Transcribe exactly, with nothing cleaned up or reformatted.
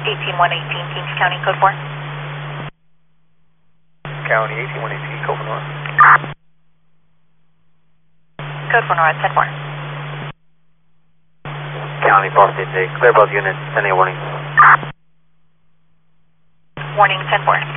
eighteen one eighteen, Kings County, code four. County eighteen one eighteen, code four. Code four North, ten four. County four state, clear both units, sending a warning. Warning, ten four.